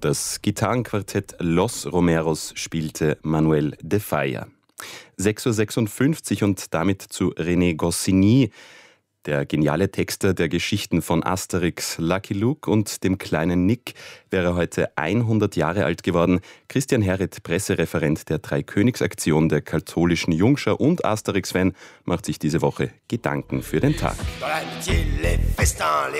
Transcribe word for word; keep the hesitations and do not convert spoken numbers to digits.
Das Gitarrenquartett Los Romeros spielte Manuel de Falla. sechs Uhr sechsundfünfzig und damit zu René Goscinny, der geniale Texter der Geschichten von Asterix, Lucky Luke und dem kleinen Nick, wäre heute hundert Jahre alt geworden. Christian Herret, Pressereferent der Dreikönigsaktion der katholischen Jungschar und Asterix-Fan, macht sich diese Woche Gedanken für den Tag.